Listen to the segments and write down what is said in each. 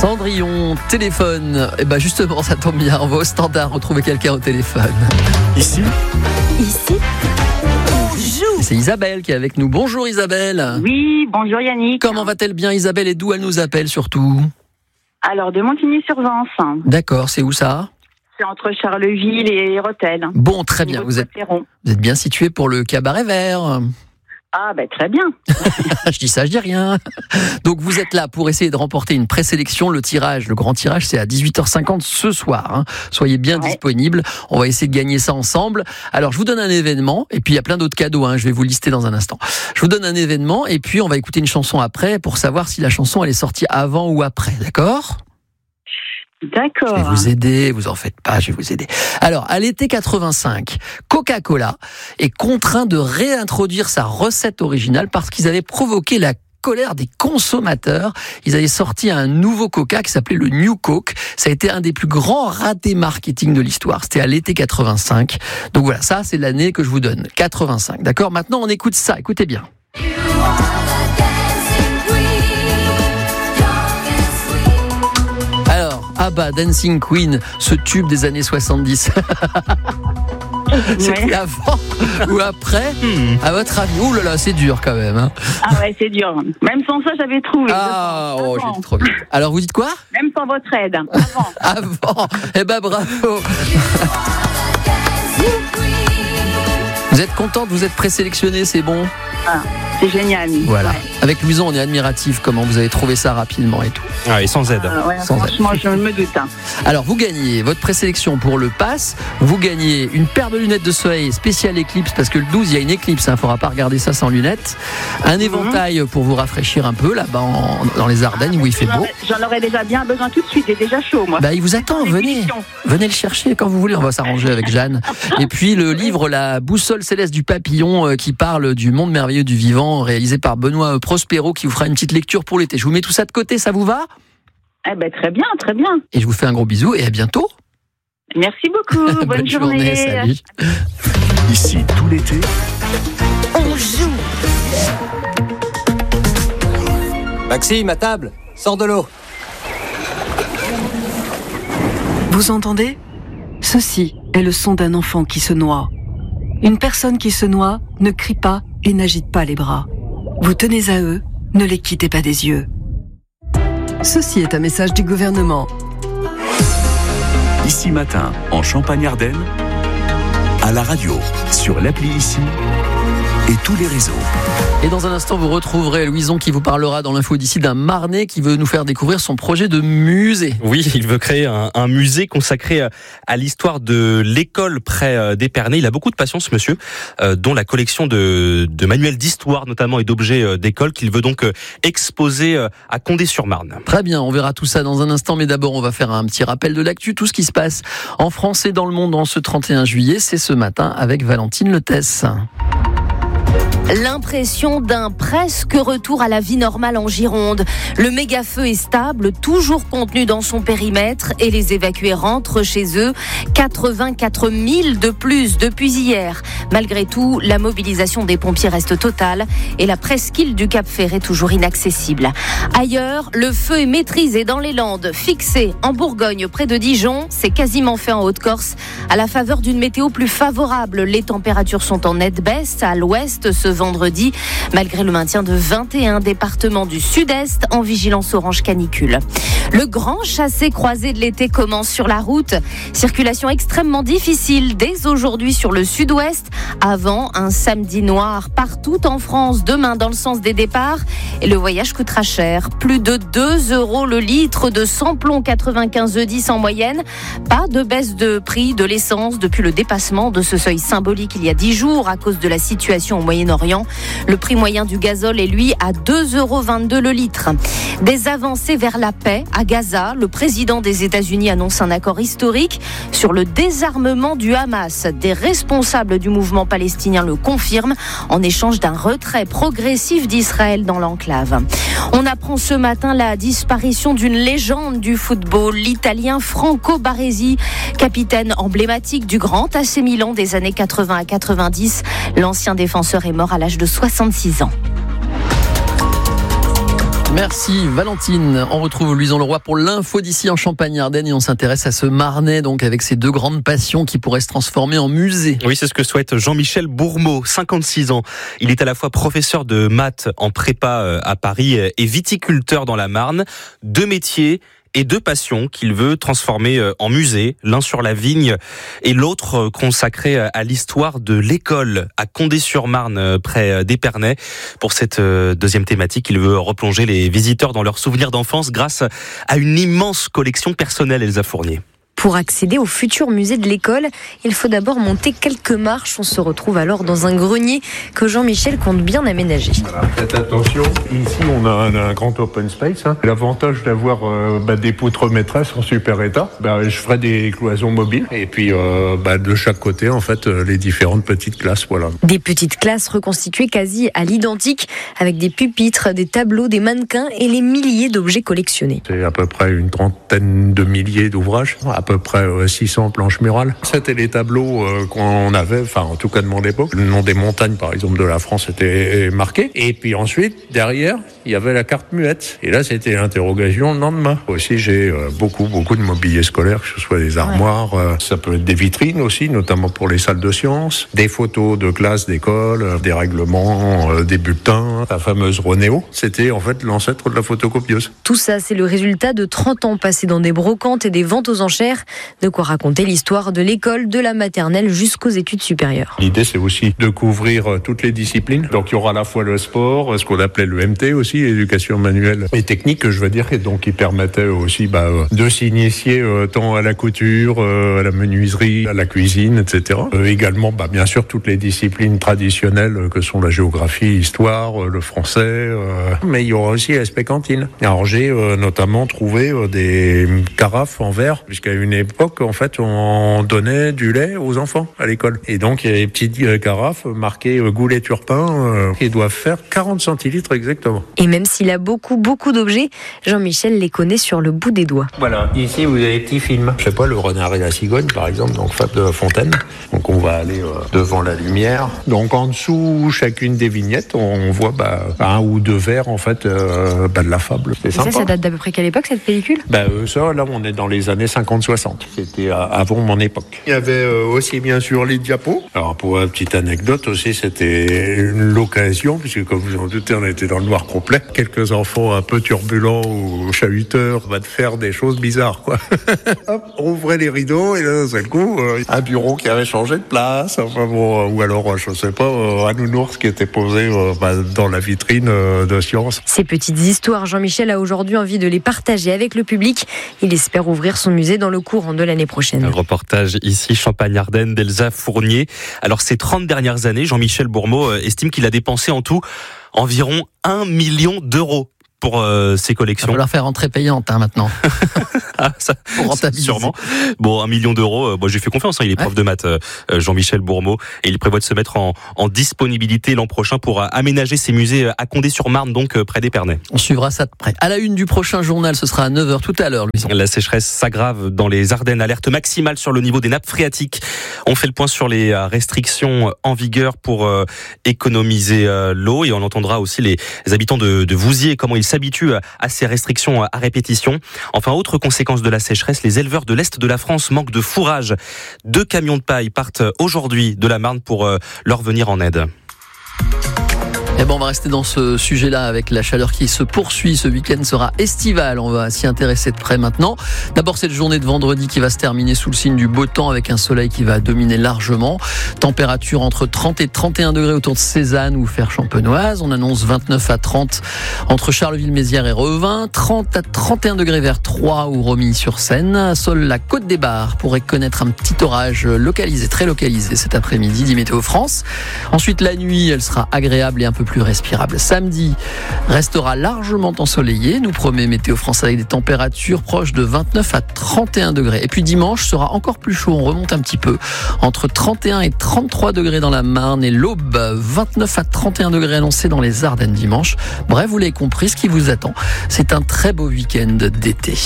Cendrillon, téléphone. Et ben justement, ça tombe bien, on va au standard retrouver quelqu'un au téléphone. Ici, on joue. C'est Isabelle qui est avec nous. Bonjour Isabelle. Oui, bonjour Yannick. Comment va-t-elle bien Isabelle et d'où elle nous appelle surtout? Alors, de Montigny-sur-Vence. D'accord, c'est où ça? C'est entre Charleville et Rethel. Bon, très bien, vous êtes bien situé pour le cabaret vert. Ah, très bien. Je dis ça, je dis rien. Donc vous êtes là pour essayer de remporter une présélection. Le grand tirage, c'est à 18h50 ce soir. Soyez bien disponibles. On va essayer de gagner ça ensemble. Alors je vous donne un événement, et puis il y a plein d'autres cadeaux. Je vais vous lister dans un instant. Je vous donne un événement, et puis on va écouter une chanson après pour savoir si la chanson elle est sortie avant ou après. D'accord ? D'accord. Je vais vous aider, vous en faites pas, je vais vous aider. Alors, à l'été 85, Coca-Cola est contraint de réintroduire sa recette originale parce qu'ils avaient provoqué la colère des consommateurs. Ils avaient sorti un nouveau Coca qui s'appelait le New Coke. Ça a été un des plus grands ratés marketing de l'histoire. C'était à l'été 85. Donc voilà, ça c'est l'année que je vous donne, 85. D'accord ? Maintenant, on écoute ça, écoutez bien. ABBA, Dancing Queen, ce tube des années 70. C'était avant ou après à votre avis? Ouh là là, c'est dur quand même. Ah ouais, c'est dur. Même sans ça, j'avais trouvé. J'ai dit trop vite. Alors vous dites quoi? Même sans votre aide. Avant. Eh ben bravo. Vous êtes contente, vous êtes présélectionnée, c'est bon? C'est génial. Voilà. Ouais. Avec Louison, on est admiratif comment vous avez trouvé ça rapidement et tout. Ah, et sans aide. Franchement, je me doute. Alors, vous gagnez votre présélection pour le pass. Vous gagnez une paire de lunettes de soleil spéciale éclipse parce que le 12, il y a une éclipse. Il ne faudra pas regarder ça sans lunettes. Un éventail pour vous rafraîchir un peu là-bas dans les Ardennes où il fait beau. J'en aurais déjà bien besoin tout de suite. J'ai déjà chaud, moi. Il vous attend. Venez le chercher quand vous voulez. On va s'arranger avec Jeanne. Et puis, le livre La boussole céleste du papillon qui parle du monde merveilleux du vivant, réalisé par Benoît Prospero, qui vous fera une petite lecture pour l'été. Je vous mets tout ça de côté, ça vous va? Très bien, très bien. Et je vous fais un gros bisou et à bientôt. Merci beaucoup, bonne journée. Salut. Ici, tout l'été, on joue. Maxime, à table, sors de l'eau. Vous entendez ? Ceci est le son d'un enfant qui se noie. Une personne qui se noie ne crie pas et n'agite pas les bras. Vous tenez à eux, ne les quittez pas des yeux. Ceci est un message du gouvernement. Ici matin, en Champagne-Ardenne, à la radio, sur l'appli Ici et tous les réseaux. Et dans un instant, vous retrouverez Louison qui vous parlera dans l'info d'ici d'un Marnais qui veut nous faire découvrir son projet de musée. Oui, il veut créer un musée consacré à l'histoire de l'école près d'Épernay. Il a beaucoup de passion, ce monsieur, dont la collection de manuels d'histoire notamment et d'objets d'école qu'il veut donc exposer à Condé-sur-Marne. Très bien, on verra tout ça dans un instant, mais d'abord on va faire un petit rappel de l'actu. Tout ce qui se passe en France et dans le monde en ce 31 juillet, c'est ce matin avec Valentine Letesse. L'impression d'un presque retour à la vie normale en Gironde. Le méga-feu est stable, toujours contenu dans son périmètre et les évacués rentrent chez eux. 84 000 de plus depuis hier. Malgré tout, la mobilisation des pompiers reste totale et la presqu'île du Cap-Ferret toujours inaccessible. Ailleurs, le feu est maîtrisé dans les Landes, fixé en Bourgogne près de Dijon. C'est quasiment fait en Haute-Corse. À la faveur d'une météo plus favorable, les températures sont en nette baisse à l'ouest ce vendredi, malgré le maintien de 21 départements du sud-est en vigilance orange canicule. Le grand chassé-croisé de l'été commence sur la route. Circulation extrêmement difficile dès aujourd'hui sur le sud-ouest, avant un samedi noir partout en France demain dans le sens des départs. Et le voyage coûtera cher, plus de 2 € le litre de samplon 95 E10 en moyenne. Pas de baisse de prix de l'essence depuis le dépassement de ce seuil symbolique il y a 10 jours à cause de la situation au Moyen-Orient. Le prix moyen du gazole est lui à 2,22 € le litre. Des avancées vers la paix à Gaza. Le président des États-Unis annonce un accord historique sur le désarmement du Hamas. Des responsables du mouvement palestinien le confirment en échange d'un retrait progressif d'Israël dans l'enclave. On apprend ce matin la disparition d'une légende du football, l'Italien Franco Baresi, capitaine emblématique du grand AC Milan des années 80 à 90. L'ancien défenseur est mort à l'âge de 66 ans. Merci Valentine. On retrouve Louison Leroy pour l'info d'ici en Champagne-Ardenne et on s'intéresse à ce Marnais donc avec ses deux grandes passions qui pourraient se transformer en musée. Oui, c'est ce que souhaite Jean-Michel Bourmeau, 56 ans. Il est à la fois professeur de maths en prépa à Paris et viticulteur dans la Marne. 2 métiers et 2 passions qu'il veut transformer en musée, l'un sur la vigne et l'autre consacré à l'histoire de l'école à Condé-sur-Marne, près d'Épernay. Pour cette deuxième thématique, il veut replonger les visiteurs dans leurs souvenirs d'enfance grâce à une immense collection personnelle, Elsa Fournier. Pour accéder au futur musée de l'école, il faut d'abord monter quelques marches. On se retrouve alors dans un grenier que Jean-Michel compte bien aménager. Voilà, faites attention, ici on a un grand open space. L'avantage d'avoir des poutres maîtresses en super état, je ferai des cloisons mobiles et puis de chaque côté en fait les différentes petites classes. Voilà. Des petites classes reconstituées quasi à l'identique avec des pupitres, des tableaux, des mannequins et les milliers d'objets collectionnés. C'est à peu près une trentaine de milliers d'ouvrages. À peu près 600 planches murales. C'était les tableaux qu'on avait, en tout cas de mon époque. Le nom des montagnes, par exemple, de la France était marqué. Et puis ensuite, derrière, il y avait la carte muette. Et là, c'était l'interrogation le lendemain. Aussi, j'ai beaucoup de mobilier scolaire, que ce soit des armoires, ça peut être des vitrines aussi, notamment pour les salles de sciences, des photos de classe, d'école, des règlements, des bulletins, la fameuse Ronéo. C'était en fait l'ancêtre de la photocopieuse. Tout ça, c'est le résultat de 30 ans passés dans des brocantes et des ventes aux enchères. De quoi raconter l'histoire de l'école, de la maternelle jusqu'aux études supérieures. L'idée, c'est aussi de couvrir toutes les disciplines. Donc, il y aura à la fois le sport, ce qu'on appelait le MT aussi, l'éducation manuelle et technique, je veux dire, et donc qui permettait aussi de s'initier tant à la couture, à la menuiserie, à la cuisine, etc. Également, bien sûr, toutes les disciplines traditionnelles que sont la géographie, l'histoire, le français, mais il y aura aussi l'aspect cantine. Alors, j'ai notamment trouvé des carafes en verre, puisqu'à une époque, en fait, on donnait du lait aux enfants à l'école. Et donc, il y a des petites carafes marquées Goulet Turpin qui doivent faire 40 centilitres exactement. Et même s'il a beaucoup d'objets, Jean-Michel les connaît sur le bout des doigts. Voilà, ici, vous avez des petits films. Je sais pas, Le Renard et la Cigogne, par exemple, donc Fable de La Fontaine. Donc, on va aller devant la lumière. Donc, en dessous, chacune des vignettes, on voit 1 ou 2 vers, en fait, de la fable. C'est sympa. Ça date d'à peu près quelle époque, cette pellicule ? Ça, là, on est dans les années 50-60. C'était avant mon époque. Il y avait aussi bien sûr les diapos. Alors pour une petite anecdote aussi, c'était l'occasion, puisque comme vous en doutez, on était dans le noir complet. Quelques enfants un peu turbulents ou chahuteurs de faire des choses bizarres, quoi. Hop, on ouvrait les rideaux et là, d'un seul coup, un bureau qui avait changé de place. Ou alors, je sais pas, un nounours qui était posé dans la vitrine de sciences. Ces petites histoires, Jean-Michel a aujourd'hui envie de les partager avec le public. Il espère ouvrir son musée dans le courant de l'année prochaine. Un reportage ici, Champagne-Ardenne, d'Elsa Fournier. Alors, ces 30 dernières années, Jean-Michel Bourmeau estime qu'il a dépensé en tout environ 1 million d'euros pour ses collections. Il va falloir faire entrée payante maintenant. Ça, pour rentabiliser. Sûrement. Bon, 1 million d'euros, j'ai fait confiance, il est prof de maths, Jean-Michel Bourmeau, et il prévoit de se mettre en disponibilité l'an prochain pour aménager ses musées à Condé-sur-Marne, donc près d'Épernay. On suivra ça de près. À la une du prochain journal, ce sera à 9h tout à l'heure, Louison. La sécheresse s'aggrave dans les Ardennes, alerte maximale sur le niveau des nappes phréatiques. On fait le point sur les restrictions en vigueur pour économiser l'eau, et on entendra aussi les habitants de Vouziers, comment ils s'habituent à ces restrictions à répétition. Enfin, autre conséquence de la sécheresse, les éleveurs de l'Est de la France manquent de fourrage. 2 camions de paille partent aujourd'hui de la Marne pour leur venir en aide. On va rester dans ce sujet-là avec la chaleur qui se poursuit. Ce week-end sera estival. On va s'y intéresser de près maintenant. D'abord, cette journée de vendredi qui va se terminer sous le signe du beau temps avec un soleil qui va dominer largement. Température entre 30 et 31 degrés autour de Cézanne ou Fère-Champenoise. On annonce 29 à 30 entre Charleville-Mézières et Revin. 30 à 31 degrés vers Troyes ou Romilly-sur-Seine. Seule la Côte des Barres pourrait connaître un petit orage localisé, très localisé cet après-midi, dit Météo France. Ensuite, la nuit, elle sera agréable et un peu plus respirable. Samedi restera largement ensoleillé, nous promet Météo France, avec des températures proches de 29 à 31 degrés. Et puis dimanche sera encore plus chaud, on remonte un petit peu, entre 31 et 33 degrés dans la Marne et l'Aube, 29 à 31 degrés annoncés dans les Ardennes dimanche. Bref, vous l'avez compris, ce qui vous attend, c'est un très beau week-end d'été.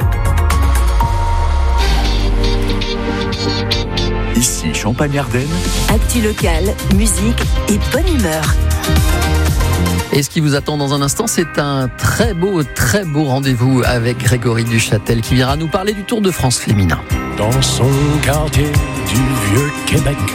Ici Champagne-Ardenne. Actu locale, musique et bonne humeur. Et ce qui vous attend dans un instant, c'est un très beau rendez-vous avec Grégory Duchâtel qui viendra nous parler du Tour de France féminin. Dans son quartier du Vieux-Québec,